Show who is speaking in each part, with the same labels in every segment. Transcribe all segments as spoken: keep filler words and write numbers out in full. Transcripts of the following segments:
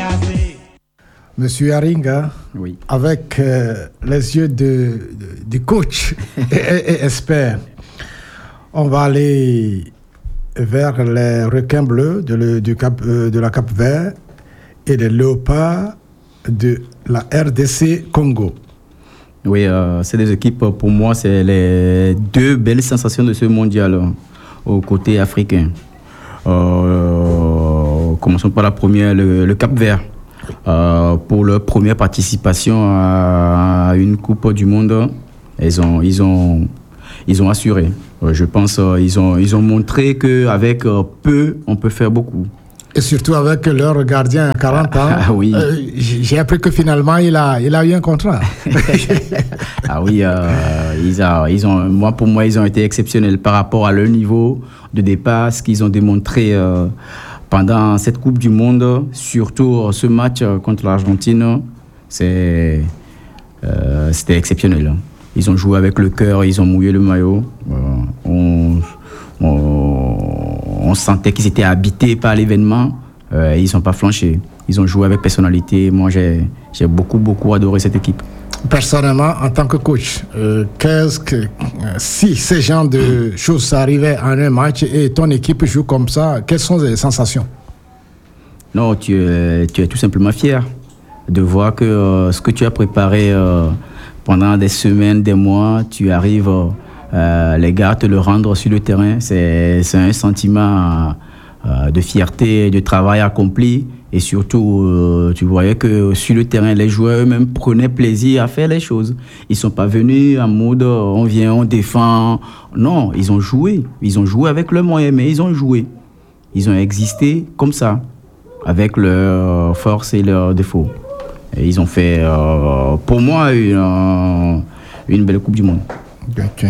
Speaker 1: Monsieur Haringa,
Speaker 2: oui.
Speaker 1: avec euh, les yeux de, de, du coach et, et, et expert, on va aller vers les requins bleus de, le, du Cap, euh, de la Cap-Vert et les léopards de la R D C Congo.
Speaker 2: Oui, euh, c'est des équipes, pour moi, c'est les deux belles sensations de ce mondial euh, au côté africain. Euh, commençons par la première, le, le Cap-Vert. Euh, pour leur première participation à une Coupe du Monde, ils ont, ils ont, ils ont assuré. Euh, je pense qu'ils ont, ils ont montré qu'avec euh, peu, on peut faire beaucoup.
Speaker 1: Et surtout avec leur gardien à quarante ans.
Speaker 2: Ah, oui.
Speaker 1: euh, j'ai appris que finalement, il a, il a eu un contrat.
Speaker 2: Ah oui, euh, ils a, ils ont, moi, pour moi, ils ont été exceptionnels par rapport à leur niveau de départ, ce qu'ils ont démontré euh, pendant cette Coupe du Monde, surtout ce match contre l'Argentine, c'est, euh, c'était exceptionnel. Ils ont joué avec le cœur, ils ont mouillé le maillot. Euh, on, on, on sentait qu'ils étaient habités par l'événement. Euh, ils n'ont pas flanché. Ils ont joué avec personnalité. Moi, j'ai, j'ai beaucoup, beaucoup adoré cette équipe.
Speaker 1: Personnellement, en tant que coach, euh, qu'est-ce que, euh, si ces genres de choses arrivaient en un match et ton équipe joue comme ça, quelles sont les sensations?
Speaker 2: Non, tu es, tu es tout simplement fier de voir que euh, ce que tu as préparé euh, pendant des semaines, des mois, tu arrives, euh, les gars, te le rendre sur le terrain. C'est, c'est un sentiment euh, de fierté, de travail accompli. Et surtout, euh, tu voyais que sur le terrain, les joueurs eux-mêmes prenaient plaisir à faire les choses. Ils ne sont pas venus en mode on vient, on défend. Non, ils ont joué. Ils ont joué avec leurs moyens, mais ils ont joué. Ils ont existé comme ça, avec leurs forces et leurs défauts. Et ils ont fait, euh, pour moi, une, une belle Coupe du Monde.
Speaker 1: Ok.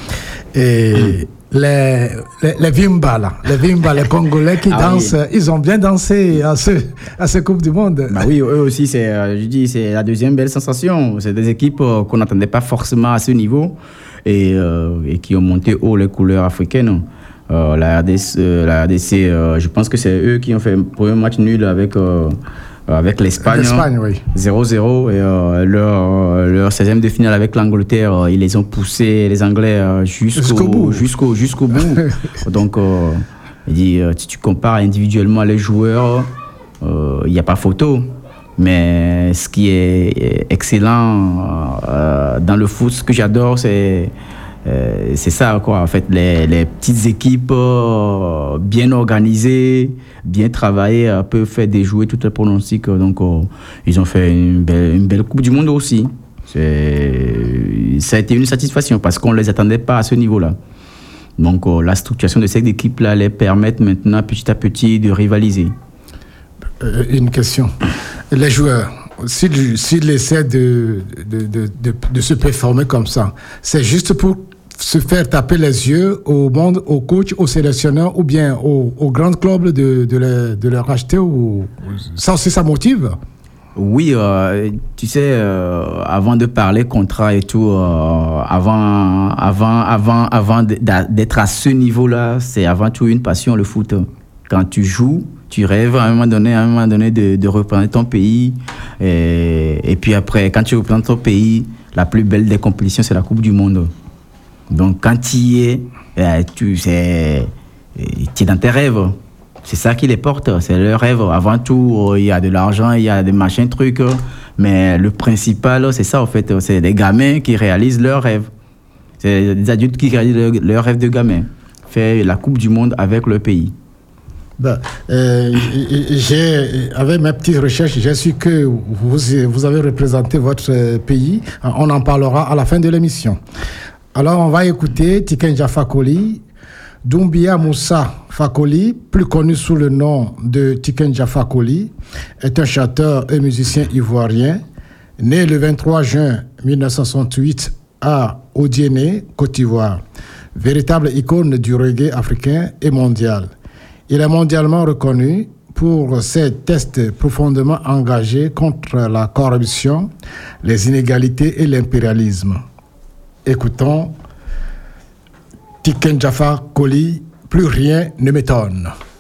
Speaker 1: Et les, les, les Vimba, là, les Vimba, les Congolais qui ah dansent, oui. Ils ont bien dansé à ce, à ce Coupe du Monde.
Speaker 2: Bah oui, eux aussi, c'est, je dis, c'est la deuxième belle sensation. C'est des équipes qu'on n'attendait pas forcément à ce niveau et, euh, et qui ont monté haut les couleurs africaines. Euh, la R D C, euh, la R D C euh, je pense que c'est eux qui ont fait le premier match nul avec, euh, avec l'Espagne.
Speaker 1: L'Espagne, oui.
Speaker 2: zéro zéro. Et euh, leur, leur seizième de finale avec l'Angleterre, euh, ils les ont poussés, les Anglais, euh, jusqu'au,
Speaker 1: jusqu'au bout.
Speaker 2: Jusqu'au, jusqu'au bout. Donc, euh, il dit, euh, si tu compares individuellement les joueurs, il euh, n'y a pas photo. Mais ce qui est excellent euh, dans le foot, ce que j'adore, c'est... Euh, c'est ça, quoi, en fait, les, les petites équipes euh, bien organisées, bien travaillées, euh, peuvent faire déjouer toutes les pronostics. Donc, euh, ils ont fait une belle, une belle Coupe du Monde aussi. C'est, ça a été une satisfaction parce qu'on ne les attendait pas à ce niveau-là. Donc, euh, la structuration de cette équipe-là les permet maintenant, petit à petit, de rivaliser.
Speaker 1: Euh, une question. Les joueurs, s'ils, s'ils essaient de, de, de, de, de se performer comme ça, c'est juste pour se faire taper les yeux au monde, au coach, au sélectionneur ou bien au, au grand club de, de, les, de les racheter ou... Ça aussi, ça motive?
Speaker 2: Oui, euh, tu sais, euh, avant de parler contrat et tout, euh, avant, avant, avant, avant d'être à ce niveau-là, c'est avant tout une passion, le foot. Quand tu joues, tu rêves à un moment donné, à un moment donné de, de représenter ton pays. Et, et puis après, quand tu représentes ton pays, la plus belle des compétitions, c'est la Coupe du Monde. Donc quand tu y es, tu c'est, tu es dans tes rêves. C'est ça qui les porte, c'est leur rêve. Avant tout, il y a de l'argent, il y a des machins, trucs. Mais le principal, c'est ça en fait. C'est des gamins qui réalisent leurs rêves. C'est des adultes qui réalisent leurs leur rêves de gamins. Faire la Coupe du Monde avec leur pays.
Speaker 1: Ben, euh, j'ai, avec mes petites recherches, j'ai su que vous, vous avez représenté votre pays. On en parlera à la fin de l'émission. Alors, on va écouter Tiken Jah Fakoly. Doumbia Moussa Fakoly, plus connu sous le nom de Tiken Jah Fakoly, est un chanteur et musicien ivoirien, né le vingt-trois juin mille neuf cent soixante-huit à Odiéné, Côte d'Ivoire. Véritable icône du reggae africain et mondial. Il est mondialement reconnu pour ses textes profondément engagés contre la corruption, les inégalités et l'impérialisme. Écoutons Tiken Jah Fakoly, plus rien ne m'étonne.